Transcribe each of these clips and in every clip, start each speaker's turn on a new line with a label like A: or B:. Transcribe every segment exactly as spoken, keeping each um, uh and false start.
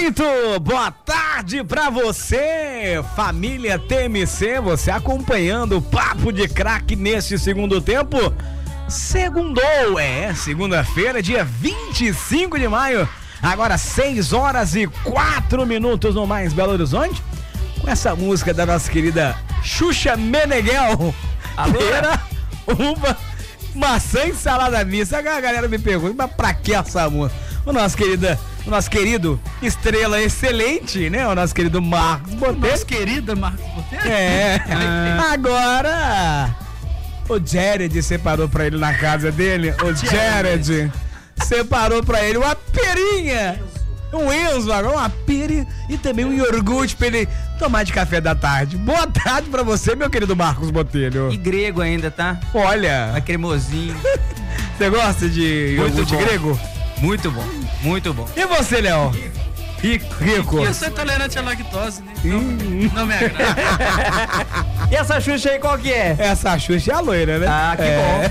A: Muito boa tarde pra você, família T M C, você acompanhando o Papo de Craque neste segundo tempo. Segundou, é, segunda-feira, dia vinte e cinco de maio, agora seis horas e quatro minutos no Mais Belo Horizonte, com essa música da nossa querida Xuxa Meneghel. Pera, uva, maçã e salada mista. A galera me pergunta, mas pra que essa música? O nosso querida, o nosso querido estrela excelente, né? O nosso querido Marcos Botelho.
B: Nosso querido Marcos Botelho?
A: É. Agora, o Jared separou pra ele na casa dele. O Jared separou pra ele uma perinha. Um Enzo, uma pera e também um iogurte pra ele tomar de café da tarde. Boa tarde pra você, meu querido Marcos Botelho.
C: E grego ainda, tá?
A: Olha.
C: Tá cremosinho.
A: Você gosta de iogurte grego?
C: Muito bom, muito bom.
A: E você, Léo? Rico. Rico.
B: Eu sou intolerante à lactose, né? Então, hum. Não me agrada.
C: E essa Xuxa aí qual que é?
A: Essa Xuxa é a loira, né?
C: Ah, que
A: é.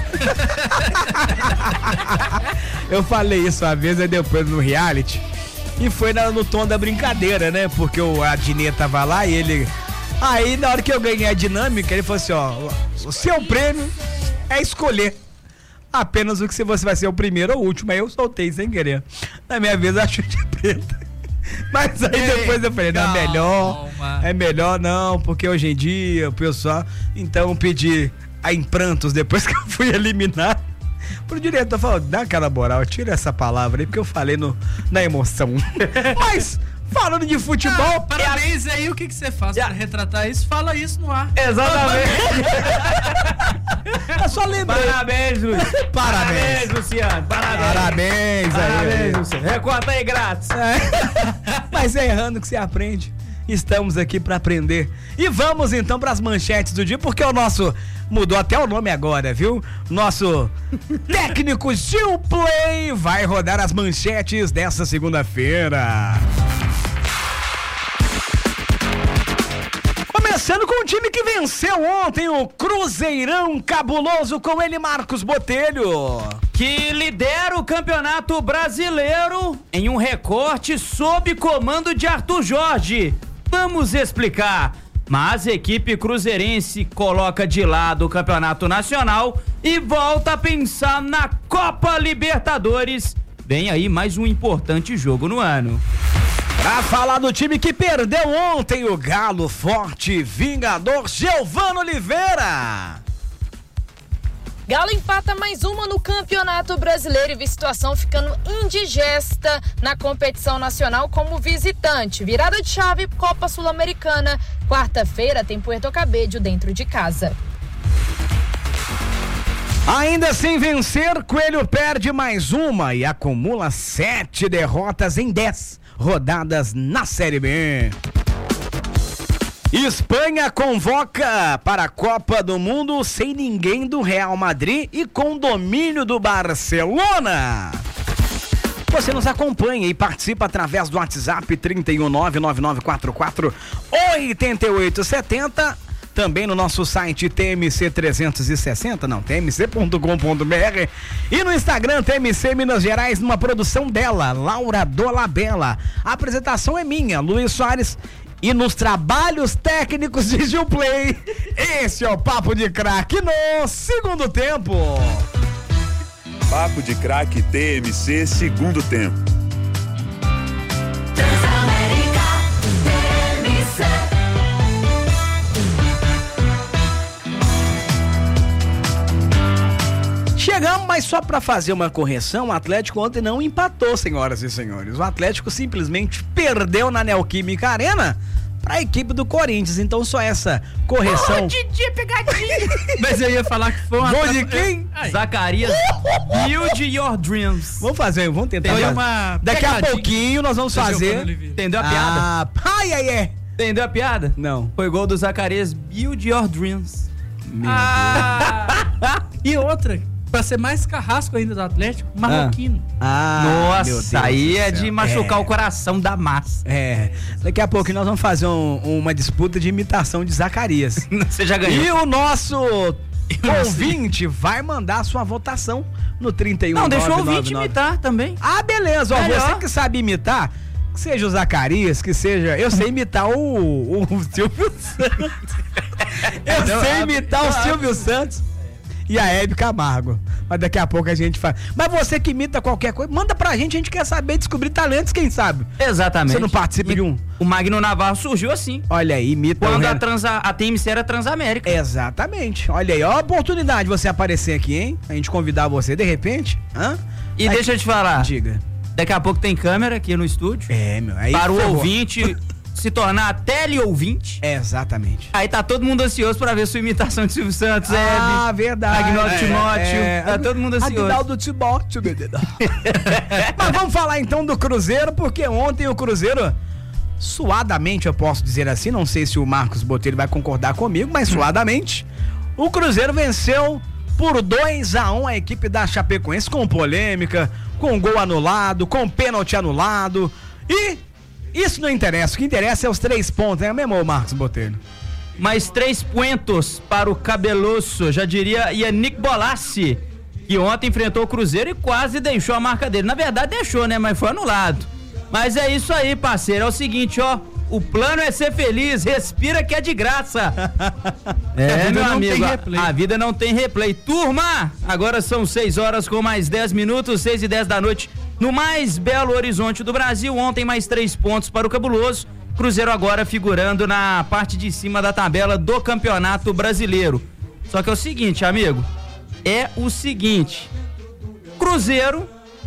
A: bom. Eu falei isso uma vez, aí depois no reality. E foi no, no tom da brincadeira, né? Porque o Adnet tava lá e ele... Aí, na hora que eu ganhei a dinâmica, ele falou assim, ó... O seu prêmio é escolher apenas o que você vai ser o primeiro ou o último. Aí eu soltei sem querer. Na minha vez, a Xuxa preta. Mas aí Ei, depois eu falei, não, é melhor... É melhor não, porque hoje em dia o pessoal... Então, pedi a em prantos depois que eu fui eliminado. Pro diretor, falou, dá aquela moral, tira essa palavra aí, porque eu falei no, na emoção. Mas, falando de futebol... Ah,
B: parabéns aí, o que que você faz pra retratar isso? Fala isso no ar.
A: Exatamente. É só lembrar.
C: Parabéns, Luiz.
A: Parabéns.
C: Parabéns, Luciano. Parabéns.
A: Parabéns,
C: Parabéns,
A: aí.
C: Luciano. Recorta aí grátis.
A: É. Mas é errando que você aprende. Estamos aqui pra aprender. E vamos então pras manchetes do dia, porque o nosso... Mudou até o nome agora, viu? Nosso técnico Gil Play vai rodar as manchetes dessa segunda-feira. Começando com o time que venceu ontem, o Cruzeirão cabuloso, com ele, Marcos Botelho.
C: Que lidera o Campeonato Brasileiro em um recorte sob comando de Arthur Jorge. Vamos explicar. Mas a equipe cruzeirense coloca de lado o Campeonato Nacional e volta a pensar na Copa Libertadores. Vem aí mais um importante jogo no ano.
A: Pra falar do time que perdeu ontem, o Galo Forte Vingador, Giovano Oliveira.
D: Galo empata mais uma no Campeonato Brasileiro e vê situação ficando indigesta na competição nacional como visitante. Virada de chave, Copa Sul-Americana. Quarta-feira tem Puerto Cabello dentro de casa.
A: Ainda sem vencer, Coelho perde mais uma e acumula sete derrotas em dez rodadas na Série B. Espanha convoca para a Copa do Mundo sem ninguém do Real Madrid e com domínio do Barcelona. Você nos acompanha e participa através do WhatsApp trinta e um nove nove nove quatro quatro oito oito sete zero, também no nosso site T M C trezentos e sessenta, não, T M C ponto com ponto B R, e no Instagram T M C Minas Gerais, numa produção dela, Laura Dolabella. A apresentação é minha, Luiz Soares. E nos trabalhos técnicos de Gil Play, esse é o Papo de Craque no segundo tempo.
E: Papo de Craque T M C segundo tempo.
F: Transamérica T M C.
A: Chegamos, mas só para fazer uma correção, o Atlético ontem não empatou, senhoras e senhores. O Atlético simplesmente perdeu na Neoquímica Arena para a equipe do Corinthians. Então só essa correção.
B: Oh, Didi, pegadinha. Mas eu ia falar que foi uma...
A: Gol de quem?
C: Ai. Zacarias, build your dreams.
A: Vamos fazer, vamos tentar.
B: Foi
A: fazer.
B: uma
A: Daqui
B: pegadinha.
A: a pouquinho nós vamos fazer.
C: Entendeu a piada?
A: Ah, ai, ai, ai.
C: Entendeu a piada?
A: Não.
C: Foi gol do Zacarias, build your dreams.
A: Meu
B: Ah. E outra, pra ser mais carrasco ainda do Atlético, marroquino.
A: Ah, meu Deus
C: Nossa, aí
A: do
C: é
A: céu.
C: de machucar
A: É.
C: o coração da massa.
A: É, daqui a pouco nós vamos fazer um- uma disputa de imitação de Zacarias.
C: Você já ganhou.
A: E o nosso ouvinte vai mandar a sua votação no trinta e um
C: Não, deixa o
A: nove nove
C: ouvinte
A: nove.
C: imitar também.
A: Ah, beleza. Ó,
C: Melhor.
A: você que sabe imitar, que seja o Zacarias, que seja... Eu sei imitar o, o Silvio Santos. Eu
C: Não,
A: sei
C: a-
A: imitar
C: a-
A: o Silvio Santos e a Hebe Camargo. Mas daqui a pouco a gente faz. Mas você que imita qualquer coisa, manda pra gente, a gente quer saber, descobrir talentos, quem sabe?
C: Exatamente.
A: Você não participa
C: E
A: de um?
C: O Magno Navarro surgiu assim.
A: Olha aí, imita
C: Quando
A: o
C: a,
A: Ren-
C: transa, a T M C era Transamérica.
A: Exatamente. Olha aí, ó a oportunidade de você aparecer aqui, hein? A gente convidar você de repente. Hã?
C: E
A: Aí-
C: deixa eu te falar.
A: Diga.
C: Daqui a pouco tem câmera aqui no estúdio.
A: É, meu. Aí
C: para o
A: ferrou.
C: ouvinte se tornar teleouvinte.
A: É, exatamente.
C: Aí tá todo mundo ansioso pra ver sua imitação de Silvio Santos,
A: Ah,
C: Hebe.
A: verdade.
C: Agnaldo Timóteo.
A: É,
C: Tá todo mundo ansioso.
A: Agnaldo Timóteo, meu Deus. Mas vamos falar então do Cruzeiro, porque ontem o Cruzeiro, suadamente eu posso dizer assim, não sei se o Marcos Botelho vai concordar comigo, mas suadamente, o Cruzeiro venceu por dois a um a equipe da Chapecoense, com polêmica, com gol anulado, com pênalti anulado. E isso não interessa, o que interessa é os três pontos, né mesmo, Marcos Botelho?
C: Mais três pontos para o cabeloso, já diria Yannick Bolassi, que ontem enfrentou o Cruzeiro e quase deixou a marca dele. Na verdade deixou, né? Mas foi anulado. Mas é isso aí, parceiro. É o seguinte, ó. O plano é ser feliz, respira que é de graça. É,
B: A vida
C: meu
B: não
C: amigo,
B: tem
C: a-
B: replay.
C: a vida não tem replay. Turma, agora são seis horas com mais dez minutos, seis e dez da noite, no mais belo horizonte do Brasil. Ontem mais três pontos para o Cabuloso. Cruzeiro agora figurando na parte de cima da tabela do Campeonato Brasileiro. Só que é o seguinte, amigo, é o seguinte, Cruzeiro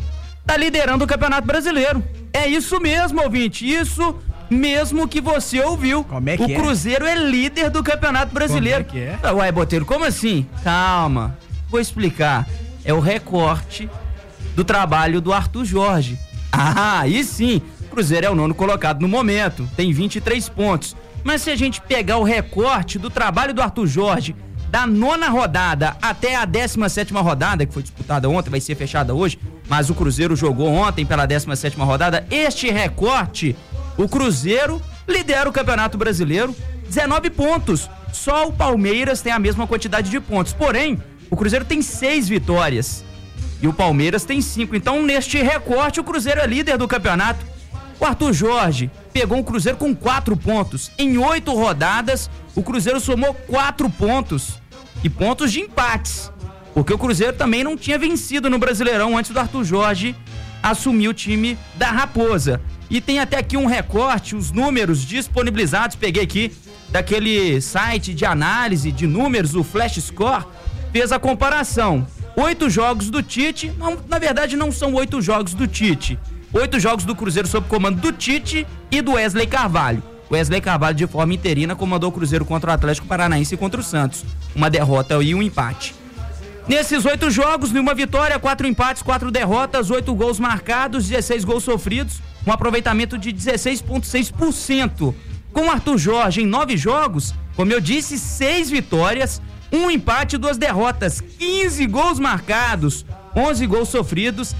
C: tá liderando o Campeonato Brasileiro. É isso mesmo, ouvinte, isso mesmo que você ouviu.
A: Como é que
C: o
A: é?
C: Cruzeiro é líder do Campeonato Brasileiro.
B: Como é que é?
C: Ué, Botelho, como assim? Calma, vou explicar. É o recorte do trabalho do Arthur Jorge. Ah, aí sim, o Cruzeiro é o nono colocado no momento, tem vinte e três pontos. Mas se a gente pegar o recorte do trabalho do Arthur Jorge, da nona rodada até a décima sétima rodada, que foi disputada ontem, vai ser fechada hoje, mas o Cruzeiro jogou ontem pela décima sétima rodada, este recorte, o Cruzeiro lidera o Campeonato Brasileiro, dezenove pontos. Só o Palmeiras tem a mesma quantidade de pontos. Porém, o Cruzeiro tem seis vitórias e o Palmeiras tem cinco. Então, neste recorte, o Cruzeiro é líder do campeonato. O Arthur Jorge pegou o Cruzeiro com quatro pontos. Em oito rodadas, o Cruzeiro somou quatro pontos. E pontos de empates. Porque o Cruzeiro também não tinha vencido no Brasileirão antes do Arthur Jorge assumir o time da Raposa. E tem até aqui um recorte, os números disponibilizados, peguei aqui daquele site de análise de números, o Flash Score, fez a comparação. Oito jogos do Tite, não, na verdade não são oito jogos do Tite. Oito jogos do Cruzeiro sob comando do Tite e do Wesley Carvalho. Wesley Carvalho, de forma interina, comandou o Cruzeiro contra o Atlético Paranaense e contra o Santos. Uma derrota e um empate. Nesses oito jogos, nenhuma vitória, quatro empates, quatro derrotas, oito gols marcados, dezesseis gols sofridos, um aproveitamento de dezesseis vírgula seis por cento. Com o Arthur Jorge em nove jogos, como eu disse, seis vitórias, um empate e duas derrotas, quinze gols marcados, onze gols sofridos,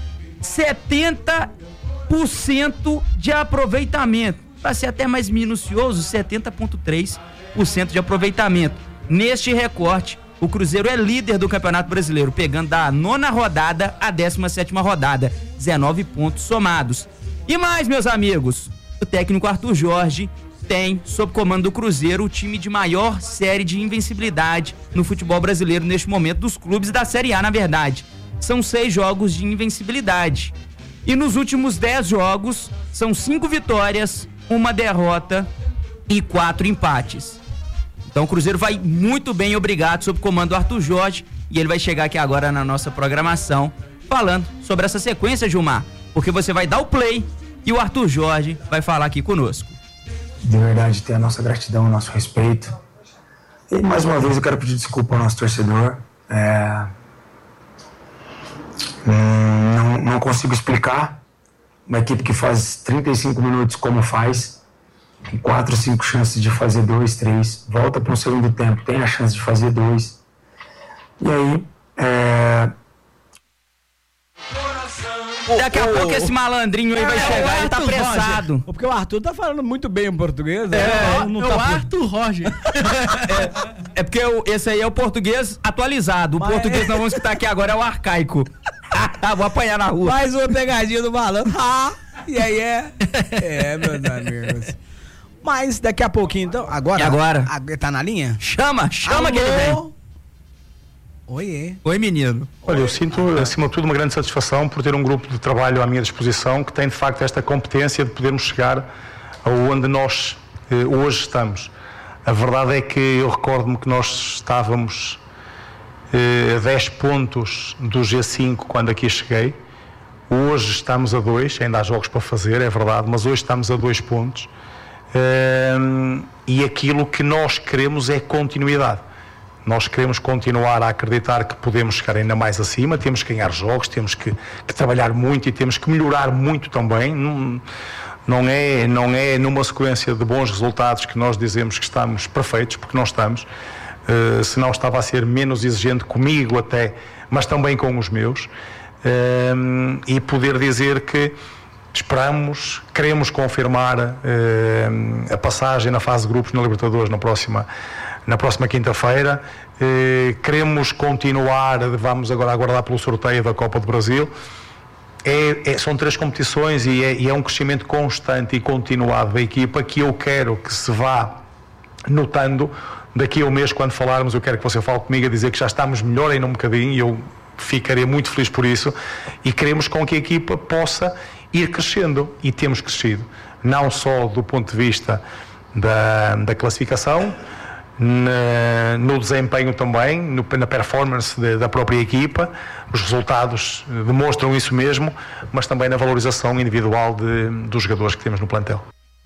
C: setenta por cento de aproveitamento. Para ser até mais minucioso, setenta vírgula três por cento de aproveitamento. Neste recorte, o Cruzeiro é líder do Campeonato Brasileiro, pegando da nona rodada à décima sétima rodada, dezenove pontos somados. E mais, meus amigos, o técnico Arthur Jorge tem, sob comando do Cruzeiro, o time de maior série de invencibilidade no futebol brasileiro neste momento, dos clubes da Série A, na verdade. São seis jogos de invencibilidade. E nos últimos dez jogos, são cinco vitórias, uma derrota e quatro empates. Então o Cruzeiro vai muito bem, obrigado, sob o comando do Arthur Jorge, e ele vai chegar aqui agora na nossa programação falando sobre essa sequência, Gilmar, porque você vai dar o play e o Arthur Jorge vai falar aqui conosco.
G: De verdade, ter a nossa gratidão, o nosso respeito. E mais uma vez eu quero pedir desculpa ao nosso torcedor. É... Hum, não, não consigo explicar uma equipe que faz trinta e cinco minutos como faz, com quatro, cinco chances de fazer dois, três, volta para um segundo tempo, tem a chance de fazer dois. E aí, é...
C: Daqui a pouco esse malandrinho aí vai chegar, ele tá apressado.
A: Porque o Arthur tá falando muito bem o português. né?
B: É,
A: Não
B: é
A: tá
B: o
A: por-
B: Arthur Roger.
C: É porque o- esse aí é o português atualizado. O
A: Mas
C: português
A: é-
C: que nós vamos escutar aqui agora é o arcaico. Vou apanhar na rua.
A: Mais uma pegadinha do malandro. Ah, E aí é. É, meus amigos. Mas daqui a pouquinho, então. Agora?
C: E agora?
A: A, tá na linha?
C: Chama, chama
A: Alô?
C: que ele vem.
A: Oiê.
C: Oi, menino.
H: Olha, eu sinto, acima de tudo, uma grande satisfação por ter um grupo de trabalho à minha disposição que tem, de facto, esta competência de podermos chegar aonde nós eh, hoje estamos. A verdade é que eu recordo-me que nós estávamos eh, a dez pontos do G cinco quando aqui cheguei. Hoje estamos a dois, ainda há jogos para fazer, é verdade, mas hoje estamos a dois pontos. Um, e aquilo que nós queremos é continuidade. Nós queremos continuar a acreditar que podemos chegar ainda mais acima, temos que ganhar jogos, temos que, que trabalhar muito e temos que melhorar muito também. Não, não, é, não é numa sequência de bons resultados que nós dizemos que estamos perfeitos, porque não estamos. Uh, senão estava a ser menos exigente comigo até, mas também com os meus. Um, e poder dizer que esperamos, queremos confirmar uh, a passagem na fase de grupos na Libertadores na próxima, na próxima quinta-feira. Uh, queremos continuar, vamos agora aguardar pelo sorteio da Copa do Brasil. É, é, são três competições e é, e é um crescimento constante e continuado da equipa que eu quero que se vá notando. Daqui a um mês, quando falarmos, eu quero que você fale comigo a dizer que já estamos melhor ainda um bocadinho e eu ficarei muito feliz por isso. E queremos com que a equipa possa ir crescendo, e temos crescido, não só do ponto de vista da, da classificação, na, no desempenho também, no, na performance de, da própria equipa. Os resultados demonstram isso mesmo, mas também na valorização individual de, dos jogadores que temos no plantel.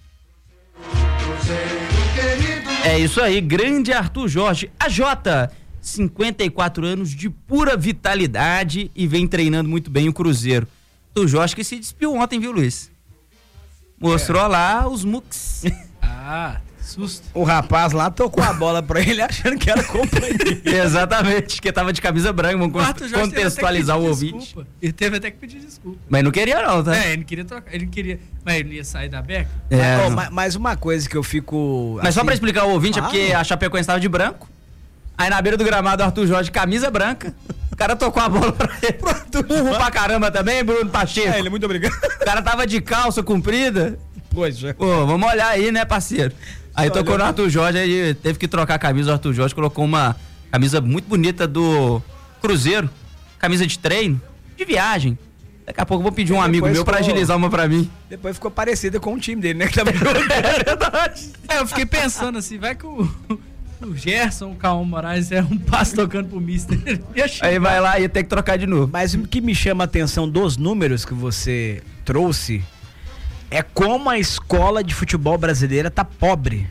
C: É isso aí, grande Arthur Jorge. A Jota, cinquenta e quatro anos de pura vitalidade e vem treinando muito bem o Cruzeiro. Arthur Jorge que se despiu ontem, viu, Luiz? Mostrou é. lá os mucs.
B: Ah, susto.
A: O rapaz lá tocou a bola pra ele achando que era companhia.
C: Exatamente, que tava de camisa branca, vamos o contextualizar o ouvinte.
B: Desculpa. Ele teve até que pedir desculpa.
C: Mas não queria não, tá?
B: É, ele não queria trocar, ele queria, mas ele ia sair da beca.
A: É, mas, mas, mas uma coisa que eu fico...
C: Mas assim, só pra explicar o ouvinte, ah, é porque a Chapecoense estava de branco, aí na beira do gramado o Arthur Jorge, camisa branca, o cara tocou a bola pra ele. Burro pra caramba também, Bruno Pacheco.
A: É, ele, muito obrigado.
C: O cara tava de calça comprida.
A: Pois é.
C: Pô, vamos olhar aí, né, parceiro? Aí só tocou olhando. No Arthur Jorge, aí teve que trocar a camisa. O Arthur Jorge colocou uma camisa muito bonita do Cruzeiro, camisa de treino, de viagem. Daqui a pouco eu vou pedir um amigo meu ficou... pra agilizar uma pra mim.
A: Depois ficou parecida com o time dele, né? Que tava jogando.
B: É verdade. É, eu fiquei pensando assim, vai que o, o Gerson, o Calma Moraes é um passo tocando pro mister.
C: Aí vai lá e tem que trocar de novo.
A: Mas o que me chama a atenção dos números que você trouxe é como a escola de futebol brasileira tá pobre.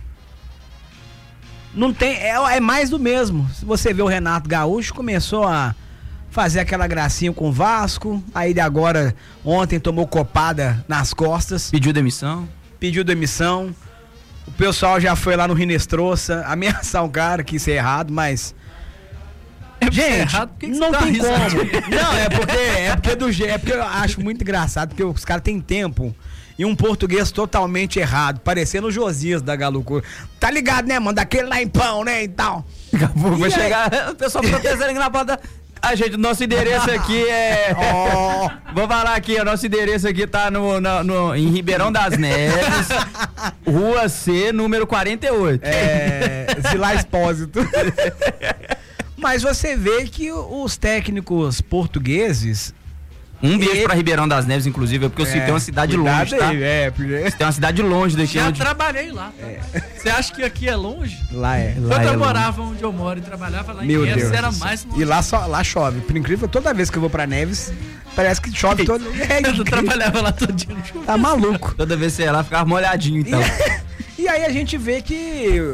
A: Não tem, é, é mais do mesmo. Se você vê o Renato Gaúcho, começou a fazer aquela gracinha com o Vasco, aí de agora, ontem tomou copada nas costas.
C: Pediu demissão.
A: Pediu demissão. O pessoal já foi lá no Rinestroça ameaçar um cara, que isso é errado, mas...
B: É
A: gente,
B: é errado, que que
A: não tem
B: risada?
A: como. Não, é porque, é porque do é porque eu acho muito engraçado, porque os caras têm tempo e um português totalmente errado, parecendo o Josias da Galucura. Tá ligado, né, mano? Daquele lá em pão, né, e tal.
C: Vai chegar, o pessoal protestando aqui na porta. Ah, gente, o nosso endereço aqui é... Oh. Vou falar aqui, o nosso endereço aqui tá no, no, no, em Ribeirão das Neves, Rua C, número quarenta e oito.
A: É, Zilá Expósito. Mas você vê que os técnicos portugueses...
C: Um beijo e... pra Ribeirão das Neves, inclusive, porque eu
A: é,
C: citei uma cidade longe, tá?
A: Aí, é, porque...
C: Tem uma cidade longe daqui.
B: Já
C: onde...
B: trabalhei lá. Você é. acha que aqui é longe?
A: Lá é.
B: Quando
A: lá
B: eu
A: é
B: morava longe. Onde eu moro e trabalhava lá
A: Meu
B: em Neves,
A: Deus
B: era mais longe.
A: E lá, só, lá chove. Por incrível, toda vez que eu vou pra Neves, parece que chove todo... É,
B: eu trabalhava lá todo dia.
A: Tá maluco.
C: Toda vez que você ia lá, ficava molhadinho, então.
A: E, e aí a gente vê que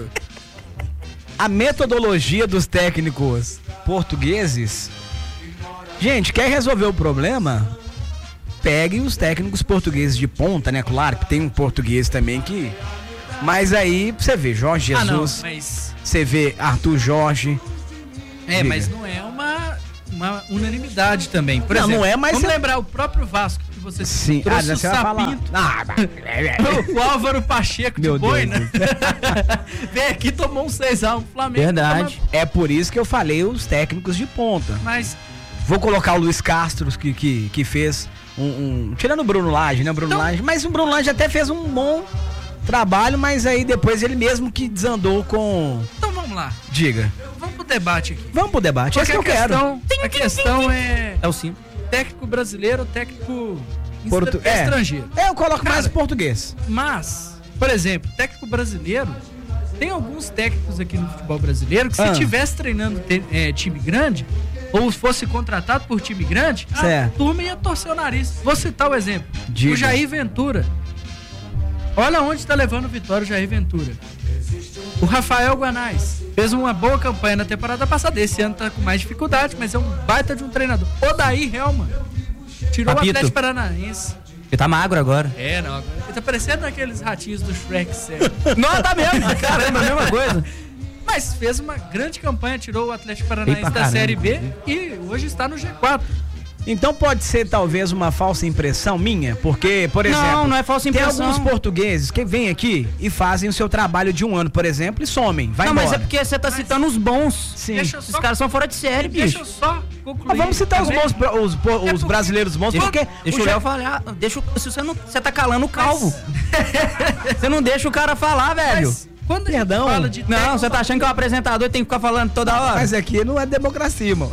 A: a metodologia dos técnicos portugueses... Gente, quer resolver o problema? Peguem os técnicos portugueses de ponta, né? Claro que tem um português também que... Mas aí você vê Jorge Jesus,
B: ah, não, mas...
A: você vê Arthur Jorge.
B: É, diga. Mas não é uma, uma unanimidade também. Por
A: não,
B: exemplo,
A: não é, mas...
B: Vamos
A: é...
B: lembrar o próprio Vasco que você
A: Sim.
B: trouxe
A: ah,
B: o Sapinto.
A: Ah,
B: o Álvaro Pacheco de Boina. Vem aqui, tomou um seis a um Flamengo.
C: Verdade.
A: Toma... É por isso que eu falei os técnicos de ponta.
B: Mas...
A: Vou colocar o Luiz Castro, que, que, que fez um, um tirando o Bruno Lage, né, Bruno
B: Então-
A: Lage, mas o Bruno Lage até fez um bom trabalho, mas aí depois ele mesmo que desandou com...
B: Então vamos lá.
A: Diga.
B: Vamos pro debate aqui.
A: Vamos pro debate, é isso
B: Porque
A: que eu
B: a
A: quero.
B: questão, a questão é
C: É o sim.
B: técnico brasileiro ou técnico
A: Portu-
B: estra-
A: é.
B: estrangeiro.
A: É, eu coloco
B: Cara,
A: mais português.
B: Mas, por exemplo, técnico brasileiro, tem alguns técnicos aqui no futebol brasileiro que se
A: Ah.
B: tivesse treinando te- é, time grande, ou fosse contratado por time grande,
A: Certo.
B: a turma ia torcer o nariz. Vou citar o exemplo.
A: Diga.
B: O Jair Ventura. Olha onde está levando o Vitória o Jair Ventura. O Rafael Guanais fez uma boa campanha na temporada passada. Esse ano tá com mais dificuldade, mas é um baita de um treinador. Odair Helman tirou
C: Papito.
B: o Atlético Paranaense.
C: Ele tá magro agora.
B: É, não. Ele tá parecendo aqueles ratinhos do Shrek, sério.
C: Não, tá mesmo. Caramba, a mesma coisa.
B: Mas fez uma grande campanha, tirou o Atlético
C: Bem
B: Paranaense
C: pra
B: da
C: caramba.
B: Série B e hoje está no G quatro.
A: Então pode ser talvez uma falsa impressão minha, porque, por exemplo...
C: Não, não é falsa impressão.
A: Tem alguns portugueses que vêm aqui e fazem o seu trabalho de um ano, por exemplo, e somem, vai
C: não,
A: embora.
C: mas é porque você tá citando os bons.
A: Sim.
B: Deixa eu
C: Esses
B: só,
C: caras são fora de série,
B: deixa
C: bicho.
B: eu só concluir.
A: Mas vamos citar os
B: também.
A: bons, pro- os, po- os
B: É porque-
A: brasileiros bons, porque...
C: Deixa o
A: o
C: Léo
A: Ja-
C: falar. Deixa, o- se você não. Você tá calando o calvo. Você não deixa o cara falar, velho.
B: Mas quando a gente
A: Perdão.
B: fala de
C: Não,
B: técnico-
C: você tá achando que o apresentador tem que ficar falando toda hora?
A: Mas aqui não é democracia, irmão.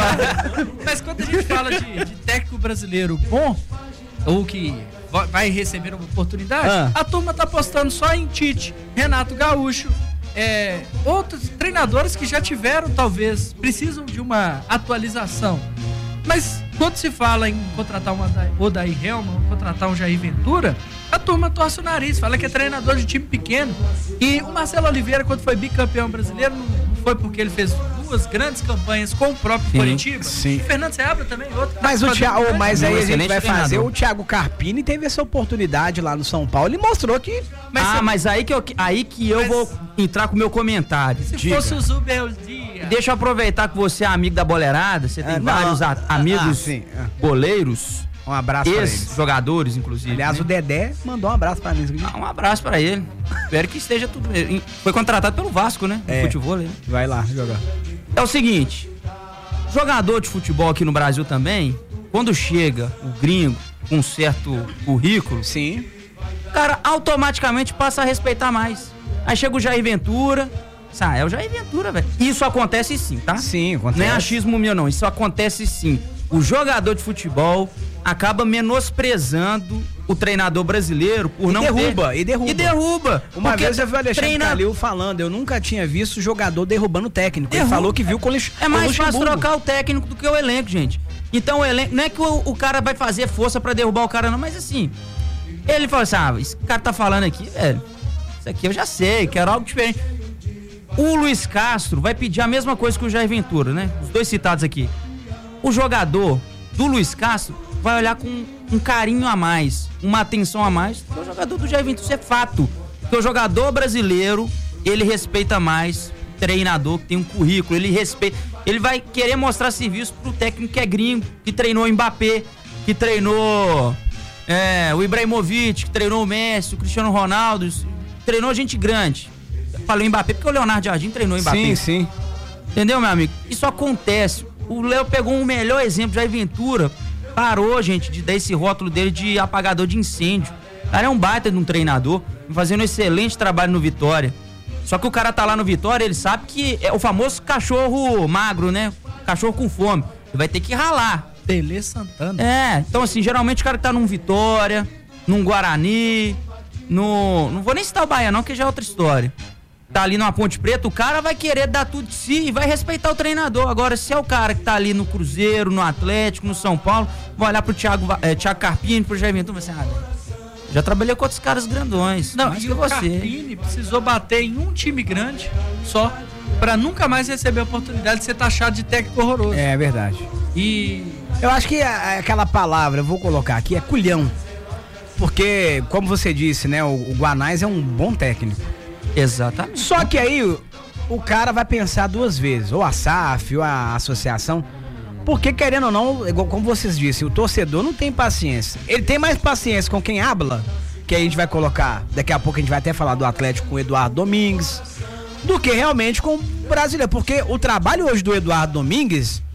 B: Mas quando a gente fala de, de técnico brasileiro bom, ou que va- vai receber uma oportunidade,
A: Ah.
B: a turma tá apostando só em Tite, Renato Gaúcho, é, outros treinadores que já tiveram, talvez, precisam de uma atualização. Mas quando se fala em contratar uma Odair- Odair Helman, ou contratar um Jair Ventura, a turma torce o nariz, fala que é treinador de time pequeno. E o Marcelo Oliveira, quando foi bicampeão brasileiro, não não foi porque ele fez duas grandes campanhas com o próprio
C: Sim,
B: Coritiba.
A: sim.
B: O Fernando Seabra também, outro.
A: Mas
B: tá
A: o
B: fazendo
A: Thiago,
B: grande-
A: mas
C: Não,
A: aí a gente
C: excelente
A: vai fazer
C: treinador.
A: o Thiago Carpini teve essa oportunidade lá no São Paulo e mostrou que...
B: Mas
C: ah,
B: se-
C: mas aí que eu, aí que eu
B: Mas-
C: vou entrar com o meu comentário.
B: Se
A: diga.
B: fosse o Zubeldia.
C: Deixa eu aproveitar que você é amigo da boleirada, você tem
A: Ah, não.
C: vários a-
A: Ah,
C: amigos
A: sim, ah.
C: boleiros,
A: Um abraço pra eles.
C: ex-jogadores, inclusive.
A: Aliás,
C: né?
A: o Dedé mandou um abraço pra mim.
C: Ah, um abraço pra ele. Espero que esteja tudo bem. Foi contratado pelo Vasco, né? No
A: É.
C: futebol, né?
A: Vai lá jogar.
C: É o seguinte, jogador de futebol aqui no Brasil também, quando chega o gringo com um certo currículo,
A: Sim.
C: o cara automaticamente passa a respeitar mais. Aí chega o Jair Ventura, ah, é o Jair Ventura, velho. Isso acontece sim, tá?
A: Sim,
C: Não é
A: acontece.
C: achismo meu, não. Isso acontece sim. O jogador de futebol acaba menosprezando o treinador brasileiro por
A: E
C: não
A: derruba,
C: ter...
A: e derruba.
C: E derruba.
A: Uma
C: Porque
A: vez eu vi o Alexandre
C: treina-
A: Calil falando, eu nunca tinha visto jogador derrubando o técnico. Ele
C: Derruba.
A: falou que viu com o Lux-
C: É
A: com o
C: mais fácil
A: Luxemburgo.
C: trocar o técnico do que o elenco, gente. Então o elenco. Não é que o, o cara vai fazer força pra derrubar o cara, não, mas assim. Ele fala assim: ah, esse cara tá falando aqui, velho. Isso aqui eu já sei, quero algo diferente. O Luiz Castro vai pedir a mesma coisa que o Jair Ventura, né? Os dois citados aqui. O jogador do Luiz Castro vai olhar com um carinho a mais, uma atenção a mais do que o jogador do Jair Ventura. Isso é fato. Porque o jogador brasileiro, ele respeita mais o treinador que tem um currículo, ele respeita. Ele vai querer mostrar serviço pro técnico que é gringo, que treinou o Mbappé, que treinou é, o Ibrahimovic, que treinou o Messi, o Cristiano Ronaldo, treinou gente grande. Falei o Mbappé porque o Leonardo Jardim treinou o Mbappé.
A: Sim, sim.
C: Entendeu, meu amigo? Isso acontece. O Léo pegou um melhor exemplo, Jair Ventura. Parou, gente, de dar esse rótulo dele de apagador de incêndio. O cara é um baita de um treinador, fazendo um excelente trabalho no Vitória. Só que o cara tá lá no Vitória, ele sabe que é o famoso cachorro magro, né? Cachorro com fome. Ele vai ter que ralar.
B: Tele Santana.
C: É, então assim, geralmente o cara que tá num Vitória, num Guarani, no... Não vou nem citar o Bahia não, que já é outra história. Tá ali numa Ponte Preta, o cara vai querer dar tudo de si e vai respeitar o treinador. Agora, se é o cara que tá ali no Cruzeiro, no Atlético, no São Paulo, vai olhar pro Thiago, é, Thiago Carpini, pro Jair Ventura e vai assim, ah, velho, já trabalhei com outros caras grandões.
B: Não,
C: mais
B: e
C: que
B: o
C: você.
B: Carpini precisou bater em um time grande só pra nunca mais receber a oportunidade de ser taxado de técnico horroroso.
A: É verdade.
B: E
A: Eu acho que a- aquela palavra, eu vou colocar aqui, é culhão. Porque, como você disse, né, o, o Guanais é um bom técnico.
C: Exatamente.
A: Só que aí o, o cara vai pensar duas vezes, ou a S A F, ou a associação, porque querendo ou não, igual como vocês disseram, o torcedor não tem paciência. Ele tem mais paciência com quem habla, que a gente vai colocar, daqui a pouco a gente vai até falar do Atlético com o Eduardo Domingues, do que realmente com o brasileiro. Porque o trabalho hoje do Eduardo Domingues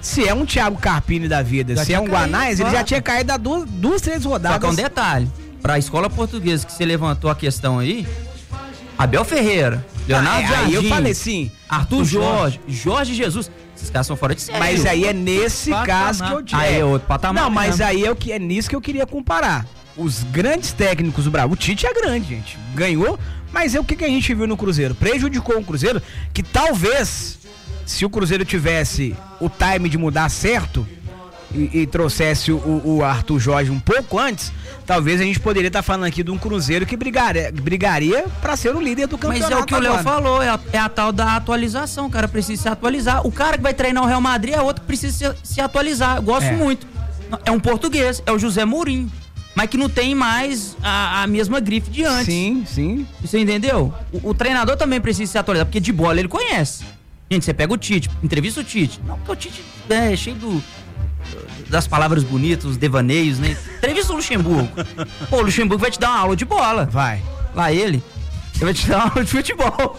A: Se é um Thiago Carpini da vida,
C: Já
A: se é um
C: tinha caído,
A: Guanais, ele
C: claro.
A: já tinha caído há duas, duas três rodadas.
C: Só que é um detalhe, pra escola portuguesa que você levantou a questão aí, Abel Ferreira, Leonardo
A: Ah,
C: Jardim,
A: aí eu falei sim.
C: Arthur Jorge, Jorge Jesus, esses caras são fora de série.
A: Mas aí é nesse
B: Patamar.
A: caso que eu digo.
C: Aí é outro patamar
A: Não, mas
C: mesmo.
A: aí é, o que, é nisso que eu queria comparar. Os grandes técnicos do Brasil. O Tite é grande, gente. Ganhou, mas é o que, que a gente viu no Cruzeiro? Prejudicou o Cruzeiro, que talvez, se o Cruzeiro tivesse o time de mudar certo e, e trouxesse o, o Arthur Jorge um pouco antes, talvez a gente poderia estar falando aqui de um Cruzeiro que brigaria, brigaria para ser o líder do campeonato.
C: Mas é o que o Léo
A: agora.
C: falou, é a, é a tal da atualização, o cara precisa se atualizar. O cara que vai treinar o Real Madrid é outro que precisa se, se atualizar, eu gosto
A: É.
C: muito. É um português, é o José Mourinho, mas que não tem mais a, a mesma grife de antes.
A: Sim, sim.
C: Você entendeu? O, o treinador também precisa se atualizar, porque de bola ele conhece. Gente, você pega o Tite, entrevista o Tite. Não, porque o Tite é cheio do, das palavras bonitas, os devaneios, né? Entrevista o Luxemburgo. Pô, o Luxemburgo vai te dar uma aula de bola.
A: Vai.
C: Lá ele, ele vai te dar uma aula de futebol.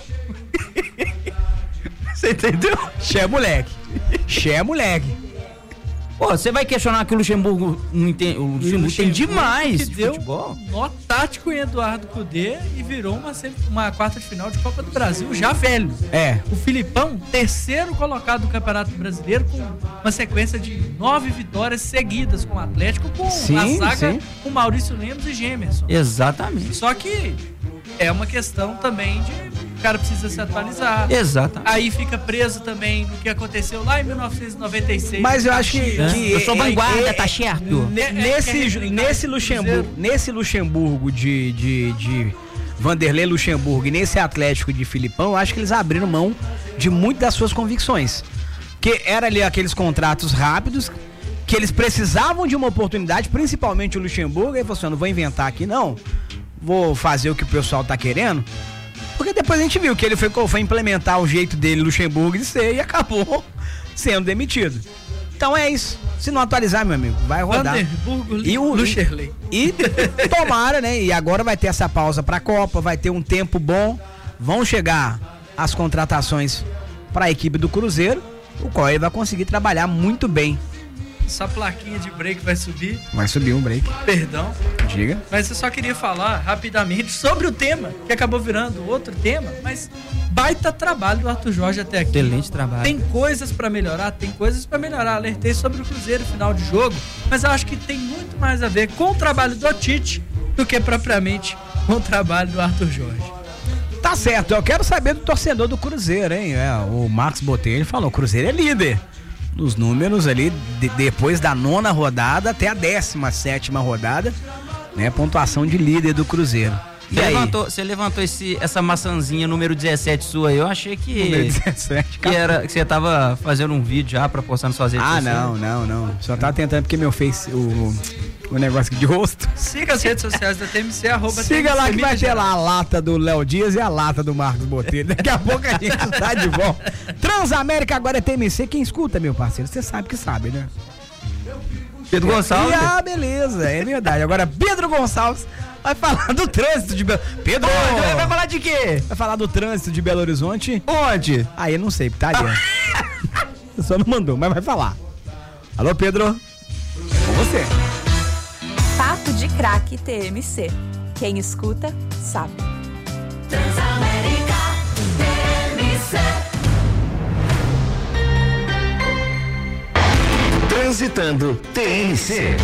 C: Você entendeu?
A: Xé moleque. Xé moleque.
C: Pô, você vai questionar que o Luxemburgo não entende. O Luxemburgo tem demais
B: que
C: de
B: deu
C: futebol.
B: nó tático em Eduardo Cudê e virou uma, sem- uma quarta de final de Copa do Brasil já velho.
A: É.
B: O Filipão, terceiro colocado do Campeonato Brasileiro, com uma sequência de nove vitórias seguidas com o Atlético, com
A: Sim,
B: a zaga
A: sim.
B: com Maurício Lemos e Gemerson.
C: Exatamente.
B: Só que é uma questão também de o cara precisa se atualizar.
C: Exatamente.
B: Aí fica preso também no que aconteceu lá em mil novecentos e noventa e seis.
A: Mas eu acho que, que
C: Eu sou
A: é-
C: vanguarda,
A: é-
C: tá certo?
A: Ne-
B: É,
A: nesse,
B: é, é,
A: ju-
B: é,
A: nesse
B: é,
A: Luxemburgo,
B: Cruzeiro.
A: nesse Luxemburgo de, de, de Vanderlei Luxemburgo e nesse Atlético de Filipão, eu acho que eles abriram mão de muito das suas convicções. Que era ali aqueles contratos rápidos, que eles precisavam de uma oportunidade, principalmente o Luxemburgo, aí falou assim, eu não vou inventar aqui não, vou fazer o que o pessoal tá querendo. Porque depois a gente viu que ele foi, foi implementar o jeito dele, Luxemburgo, de ser e acabou sendo demitido. Então é isso. Se não atualizar, meu amigo, vai rodar.
B: Vanderburgo
A: E o
B: Luxerley.
A: E tomara, né? E agora vai ter essa pausa pra Copa, vai ter um tempo bom. Vão chegar as contratações pra equipe do Cruzeiro, o qual ele vai conseguir trabalhar muito bem.
B: Essa plaquinha de break vai subir.
A: Vai subir um break.
B: Perdão.
A: Diga.
B: Mas eu só queria falar rapidamente sobre o tema, que acabou virando outro tema, mas baita trabalho do Arthur Jorge até aqui.
C: Excelente trabalho.
B: Tem coisas pra melhorar, tem coisas pra melhorar. Alertei sobre o Cruzeiro final de jogo, mas eu acho que tem muito mais a ver com o trabalho do Tite do que propriamente com o trabalho do Arthur Jorge.
A: Tá certo, eu quero saber do torcedor do Cruzeiro, hein? É, o Marcos Botelho falou, o Cruzeiro é líder. Nos números ali, de- depois da nona rodada até a décima sétima rodada, né? Pontuação de líder do Cruzeiro. E
C: Você
A: aí?
C: levantou, você levantou esse, essa maçãzinha número dezessete sua aí, eu achei que,
A: Número dezessete,
C: que, era, que você tava fazendo um vídeo já pra postar nas suas redes
A: Ah,
C: sociais.
A: não, não, não. Só tava tentando porque meu face, o, o negócio de rosto.
B: Siga as redes sociais da T M C, arroba
A: Siga lá que vai ter
B: Minas
A: lá a lata do Léo Dias e a lata do Marcos Botelho. Daqui a pouco a gente tá de volta. Transamérica agora é T M C. Quem escuta, meu parceiro? Você sabe que sabe, né?
C: Pedro Gonçalves.
A: E, ah, beleza, é verdade. Agora Pedro Gonçalves vai falar do trânsito de Belo... Pedro!
C: Ô, vai falar de quê?
A: Vai falar do trânsito de Belo Horizonte.
C: Onde?
A: Aí eu não sei, tá ali. Só não mandou, mas vai falar. Alô, Pedro? Com você.
I: Papo de Craque T M C. Quem escuta, sabe.
F: Transamérica T M C.
J: Transitando T M C.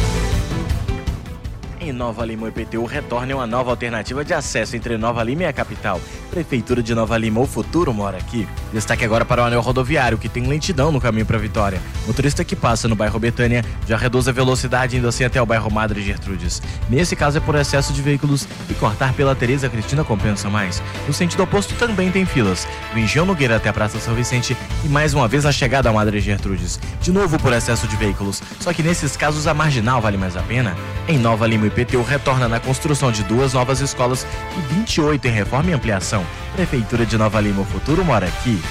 K: Em Nova Lima, o I P T U retorna em uma nova alternativa de acesso entre Nova Lima e a capital. Prefeitura de Nova Lima, o futuro mora aqui. Destaque agora para o anel rodoviário, que tem lentidão no caminho para Vitória. Motorista que passa no bairro Betânia já reduz a velocidade indo assim até o bairro Madre Gertrudes. Nesse caso é por excesso de veículos e cortar pela Tereza Cristina compensa mais. No sentido oposto também tem filas. Do Engenhão Nogueira até a Praça São Vicente e mais uma vez a chegada à Madre Gertrudes. De novo por excesso de veículos, só que nesses casos a marginal vale mais a pena. Em Nova Lima, o I P T U retorna na construção de duas novas escolas e vinte e oito em reforma e ampliação. Prefeitura de Nova Lima, o futuro mora aqui.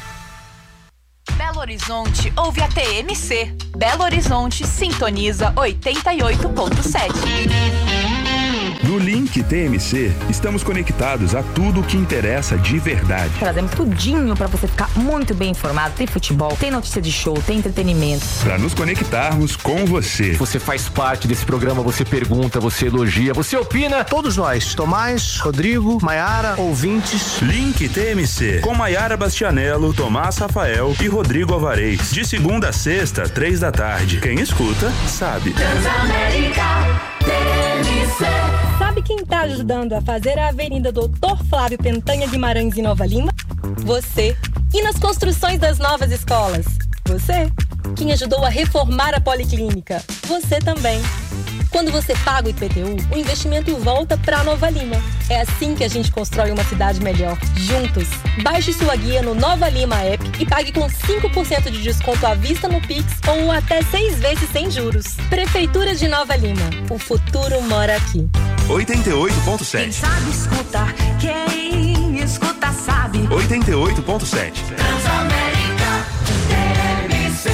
I: Belo Horizonte ouve a T M C. Belo Horizonte sintoniza oitenta e oito ponto sete.
E: No Link T M C, estamos conectados a tudo o que interessa de verdade.
L: Trazemos tudinho pra você ficar muito bem informado. Tem futebol, tem notícia de show, tem entretenimento.
E: Para nos conectarmos com você.
J: Você faz parte desse programa, você pergunta, você elogia, você opina.
M: Todos nós, Tomás, Rodrigo, Maiara, ouvintes.
E: Link T M C, com Maiara Bastianello, Tomás Rafael e Rodrigo Alvarez. De segunda a sexta, três da tarde. Quem escuta, sabe.
F: Transamérica T M C.
N: Sabe quem tá ajudando a fazer a Avenida Doutor Flávio Pentanha Guimarães em Nova Lima? Você. E nas construções das novas escolas? Você. Quem ajudou a reformar a Policlínica? Você também. Quando você paga o I P T U, o investimento volta pra Nova Lima. É assim que a gente constrói uma cidade melhor, juntos. Baixe sua guia no Nova Lima App e pague com cinco por cento de desconto à vista no Pix ou até seis vezes sem juros. Prefeitura de Nova Lima. O futuro mora aqui.
E: oitenta e oito ponto sete.
F: Quem sabe escutar, quem escuta sabe.
E: oitenta e oito ponto sete.
F: Transamérica T M C.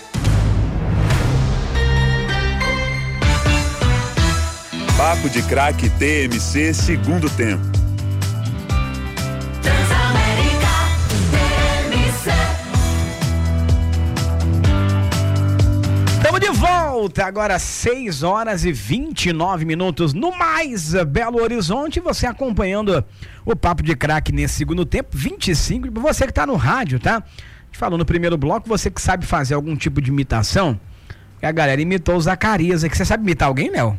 E: Papo de Craque T M C, segundo tempo.
F: Transamérica T M C.
A: Estamos de volta, agora seis horas e vinte e nove minutos no mais Belo Horizonte. Você acompanhando o Papo de Craque nesse segundo tempo, vinte e cinco, para você que está no rádio, tá? A gente falou no primeiro bloco, você que sabe fazer algum tipo de imitação, que a galera imitou o Zacarias aqui. Você sabe imitar alguém, Léo?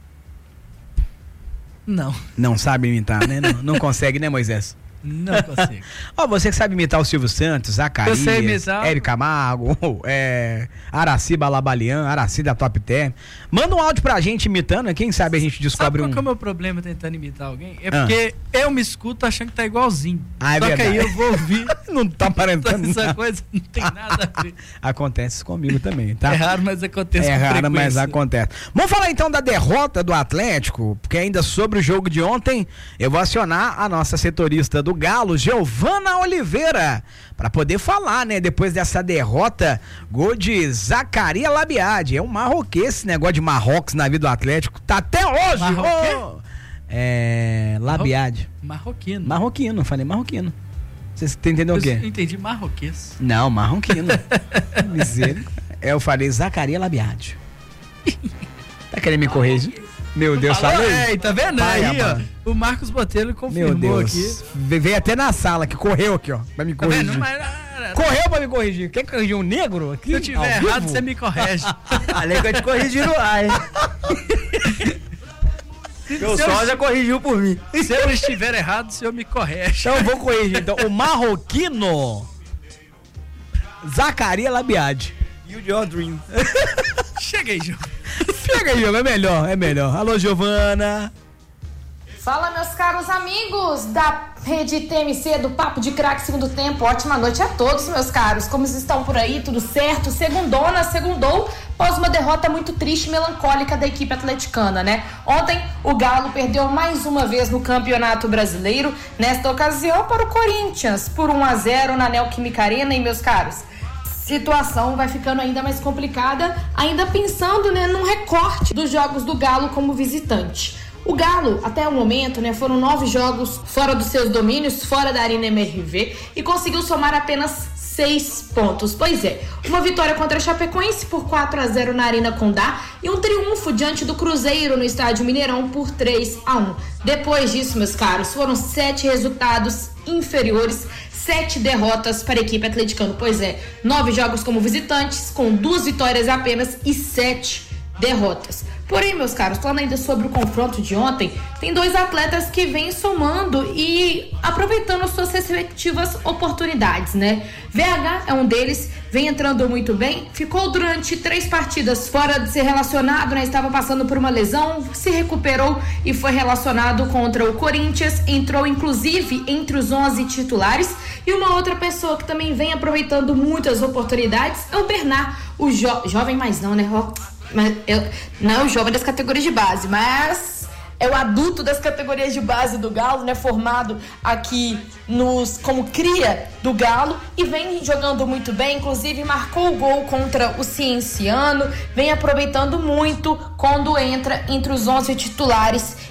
B: Não.
A: Não sabe imitar, né? Não, não consegue, né, Moisés?
B: Não consigo.
A: Ó, oh, você que sabe imitar o Silvio Santos, Zacarias,
B: Eu sei imitar.
A: Hélio Camargo, é, Araci Balabalian, Araci da Top Term. Manda um áudio pra gente imitando, quem sabe a gente descobre
B: Sabe
A: um...
B: qual que é o meu problema tentando imitar alguém? É
A: Ah.
B: porque eu me escuto achando que tá igualzinho.
A: Ah, é
B: Só
A: verdade.
B: que aí eu vou ouvir.
A: Não tá aparentando
B: Essa
A: nada.
B: coisa não tem nada a ver.
A: Acontece comigo também, tá?
B: É raro, mas acontece
A: É
B: com
A: raro, mas
B: frequência.
A: acontece. Vamos falar então da derrota do Atlético, porque ainda sobre o jogo de ontem, eu vou acionar a nossa setorista do Galo, Giovana Oliveira, para poder falar, né? Depois dessa derrota, gol de Zacarias Labiade. É um marroquês esse negócio de Marrocos na vida do Atlético. Tá até hoje!
B: Marroquê?
A: ô! É. Labiade.
B: Marroquino.
A: Marroquino, falei marroquino. Você entendeu o
B: Eu
A: quê?
B: entendi marroquês.
A: Não, marroquino. Misericórdia. É, eu falei Zacarias Labiade. Tá querendo me corrigir? Meu Deus,
B: Falou,
A: falei.
B: é, tá vendo?
A: Vai,
B: Aí,
A: rapaz.
B: ó, o Marcos Botelho
A: Meu
B: confirmou
A: Deus.
B: aqui.
A: Ve- Veio até na sala aqui, correu aqui, ó, pra me
B: Tá
A: corrigir.
B: vendo? Mas,
A: Correu pra me corrigir. Quer corrigir um negro aqui?
B: se eu tiver
A: ao
B: errado,
A: vivo?
B: você me corrige.
C: Falei que eu te corrigi no ar, hein? Meu
B: Se eu-
C: só já corrigiu por mim.
B: Se eu estiver errado, o senhor me corrige.
A: Então eu vou corrigir. Então, o marroquino Zacarias Labiade.
C: You your dream.
B: Cheguei, Gil.
A: Chega aí, Giovana, é melhor, é melhor. Alô, Giovana.
D: Fala, meus caros amigos da Rede T M C do Papo de Craque Segundo Tempo. Ótima noite a todos, meus caros. Como vocês estão por aí? Tudo certo? Segundona, segundou, após uma derrota muito triste e melancólica da equipe atleticana, né? Ontem, o Galo perdeu mais uma vez no Campeonato Brasileiro, nesta ocasião para o Corinthians, por um a zero na Neoquímica Arena. E, meus caros, situação vai ficando ainda mais complicada, ainda pensando, né, num recorte dos jogos do Galo como visitante. O Galo, até o momento, né, foram nove jogos fora dos seus domínios, fora da Arena M R V, e conseguiu somar apenas seis pontos. Pois é, uma vitória contra a Chapecoense por quatro a zero na Arena Condá e um triunfo diante do Cruzeiro no Estádio Mineirão por três a um. Depois disso, meus caros, foram sete resultados inferiores, sete derrotas para a equipe atleticana. Pois é, nove jogos como visitantes, com duas vitórias apenas e sete derrotas. Porém, meus caros, falando ainda sobre o confronto de ontem, tem dois atletas que vêm somando e aproveitando suas respectivas oportunidades, né? V H é um deles, vem entrando muito bem, ficou durante três partidas fora de ser relacionado, né? Estava passando por uma lesão, se recuperou e foi relacionado contra o Corinthians, entrou inclusive entre os onze titulares. E uma outra pessoa que também vem aproveitando muitas oportunidades é o Bernard, o jo- jovem mais não, né? Ó, mas eu, não é o jovem das categorias de base, mas é o adulto das categorias de base do Galo, né? Formado aqui nos, como cria do Galo e vem jogando muito bem, inclusive marcou o gol contra o Cienciano, vem aproveitando muito quando entra entre os onze titulares